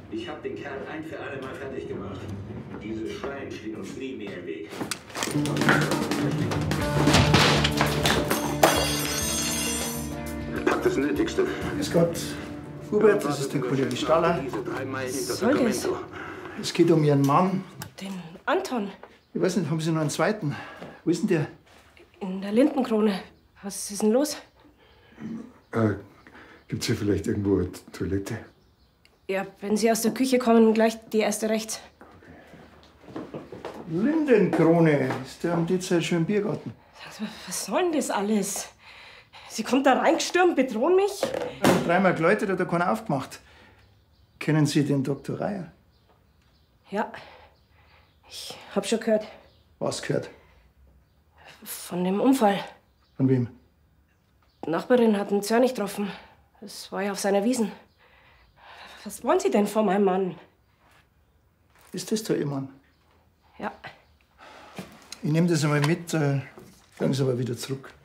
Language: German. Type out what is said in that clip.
Ich habe den Kerl ein für alle Mal fertig gemacht. Dieses Schwein steht uns nie mehr im Weg. Pack das Nötigste. Grüß Gott. Hubert, das ist der Kollege Staller. Was soll das? Es geht um Ihren Mann. Den Anton. Ich weiß nicht, haben Sie noch einen zweiten? Wo ist denn der? In der Lindenkrone. Was ist denn los? Gibt's hier vielleicht irgendwo eine Toilette? Ja, wenn Sie aus der Küche kommen, gleich die erste rechts. Lindenkrone. Ist der um die Zeit schon im Biergarten? Was soll denn das alles? Sie kommt da reingestürmt, bedrohen mich? Ich habe dreimal geläutet, hat er keiner aufgemacht. Kennen Sie den Dr. Reier? Ja, ich hab schon gehört. Was gehört? Von dem Unfall. Von wem? Die Nachbarin hat einen Zörnig getroffen. Das war ja auf seiner Wiesen. Was wollen Sie denn von meinem Mann? Ist das der Ihr Mann? Ja. Ich nehme das einmal mit, bringen Sie aber wieder zurück.